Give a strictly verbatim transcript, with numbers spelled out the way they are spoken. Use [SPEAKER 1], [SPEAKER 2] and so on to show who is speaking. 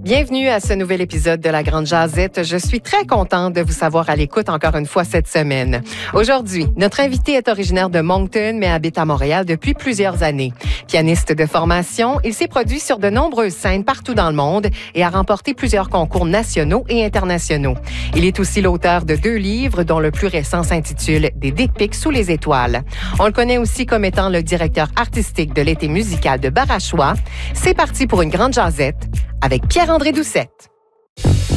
[SPEAKER 1] Bienvenue à ce nouvel épisode de La Grande Jazette. Je suis très contente de vous savoir à l'écoute encore une fois cette semaine. Aujourd'hui, notre invité est originaire de Moncton, mais habite à Montréal depuis plusieurs années. Pianiste de formation, il s'est produit sur de nombreuses scènes partout dans le monde et a remporté plusieurs concours nationaux et internationaux. Il est aussi l'auteur de deux livres, dont le plus récent s'intitule « Des dick pics sous les étoiles ». On le connaît aussi comme étant le directeur artistique de l'été musical de Barachois. C'est parti pour une grande jazette avec Pierre-André Doucette.